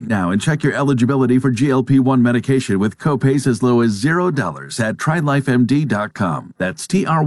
now and check your eligibility for GLP-1 medication with copays as low as $0 at trylifemd.com. That's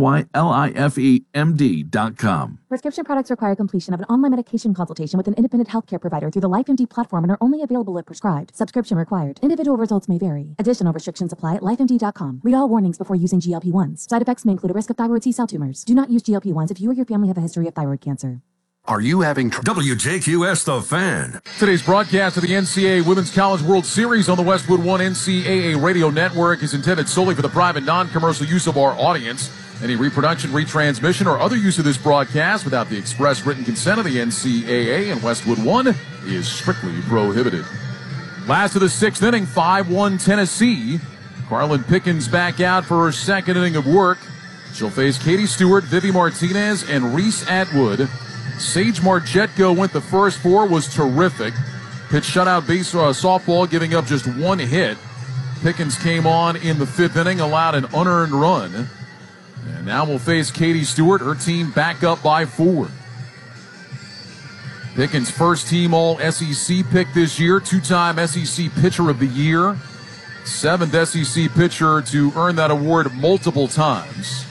TRYLIFEMD.com. Prescription products require completion of an online medication consultation with an independent healthcare provider through the LifeMD platform and are only available if prescribed. Subscription required. Individual results may vary. Additional restrictions apply at lifemd.com. Read all warnings before using GLP-1s. Side effects may include a risk of thyroid C-cell tumors. Do not use GLP-1s if you or your family have a history of thyroid cancer. Are you having WJQS The Fan? Today's broadcast of the NCAA Women's College World Series on the Westwood One NCAA Radio Network is intended solely for the private, non-commercial use of our audience. Any reproduction, retransmission, or other use of this broadcast without the express written consent of the NCAA and Westwood One is strictly prohibited. Last of the sixth inning, 5-1 Tennessee. Carlin Pickens back out for her second inning of work. She'll face Katie Stewart, Vivi Martinez, and Reese Atwood. Sage Margetko went the first four, was terrific. Pitched shutout base softball, giving up just one hit. Pickens came on in the fifth inning, allowed an unearned run. And now we'll face Katie Stewart, her team back up by 4. Pickens' first team All-SEC pick this year, two-time SEC Pitcher of the Year, 7th SEC pitcher to earn that award multiple times.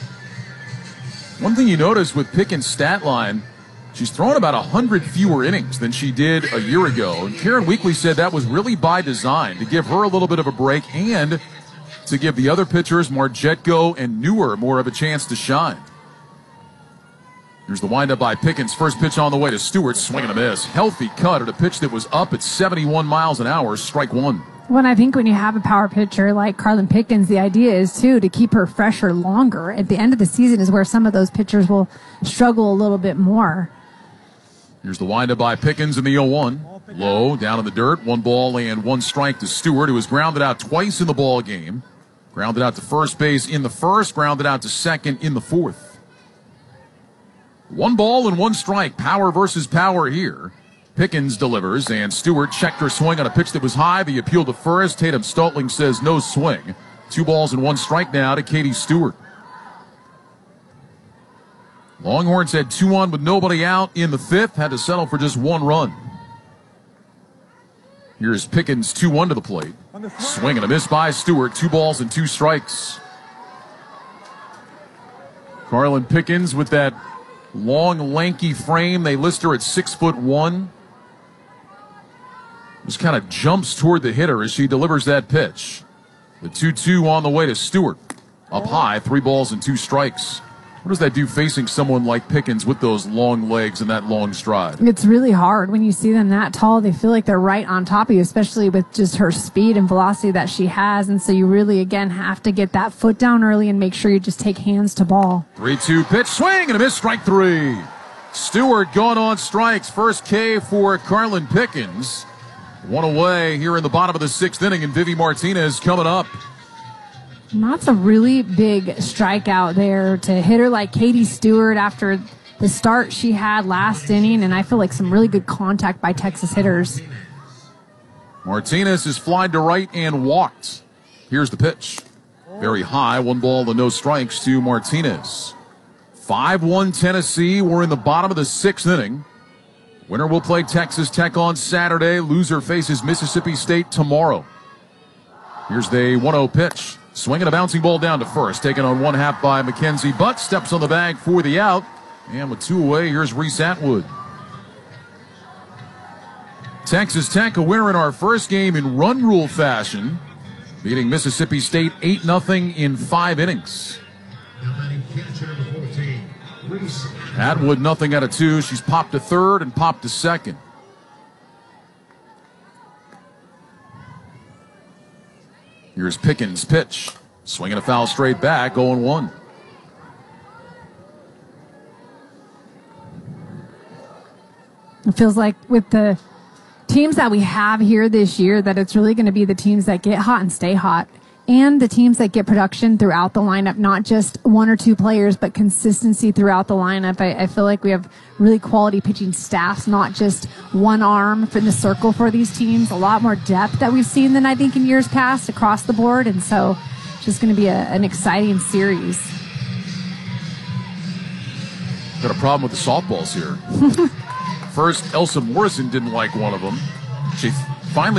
One thing you notice with Pickens' stat line, she's thrown about 100 fewer innings than she did a year ago. And Karen Weekly said that was really by design, to give her a little bit of a break and to give the other pitchers, Margetko and Newer, more of a chance to shine. Here's the windup by Pickens. First pitch on the way to Stewart. Swing and a miss. Healthy cut at a pitch that was up at 71 miles an hour. Strike one. Well, I think when you have a power pitcher like Carlin Pickens, the idea is, too, to keep her fresher longer. At the end of the season is where some of those pitchers will struggle a little bit more. Here's the windup by Pickens in the 0-1. Low, down in the dirt. 1 ball and 1 strike to Stewart, who was grounded out twice in the ball game. Grounded out to first base in the first, grounded out to second in the fourth. 1 ball and 1 strike. Power versus power here. Pickens delivers, and Stewart checked her swing on a pitch that was high. The appeal to first. Tatum Stotling says no swing. 2 balls and 1 strike now to Katie Stewart. Longhorns had 2 on with nobody out in the fifth. Had to settle for just 1 run. Here's Pickens 2-1 to the plate. Swing and a miss by Stewart. 2 balls and 2 strikes. Carlin Pickens with that long, lanky frame. They list her at 6'1". Just kind of jumps toward the hitter as she delivers that pitch. The 2-2 on the way to Stewart. Up high, 3 balls and 2 strikes. What does that do facing someone like Pickens with those long legs and that long stride? It's really hard when you see them that tall. They feel like they're right on top of you, especially with just her speed and velocity that she has. And so you really, again, have to get that foot down early and make sure you just take hands to ball. 3-2 pitch, swing and a miss, strike 3. Stewart gone on strikes. First K for Carlin Pickens. 1 away here in the bottom of the 6th inning, and Vivi Martinez coming up. And that's a really big strikeout there to hit her like Katie Stewart after the start she had last inning, and I feel like some really good contact by Texas hitters. Martinez is flied to right and walked. Here's the pitch. Very high, 1 ball and no strikes to Martinez. 5-1 Tennessee. We're in the bottom of the 6th inning. Winner will play Texas Tech on Saturday. Loser faces Mississippi State tomorrow. Here's the 1-0 pitch. Swinging a bouncing ball down to first. Taken on 1/2 by Mackenzie Butt. Steps on the bag for the out. And with 2 away, here's Reese Atwood. Texas Tech a winner in our first game in run rule fashion. Beating Mississippi State 8-0 in 5 innings. Atwood nothing out of 2. She's popped to third and popped to second. Here's Pickens' pitch. Swinging a foul straight back, 0-1. It feels like with the teams that we have here this year that it's really going to be the teams that get hot and stay hot, and the teams that get production throughout the lineup, not just 1 or 2 players, but consistency throughout the lineup. I feel like we have really quality pitching staffs, not just one arm in the circle for these teams. A lot more depth that we've seen than I think in years past across the board, and so it's just going to be an exciting series. Got a problem with the softballs here. First, Elsa Morrison didn't like one of them. She finally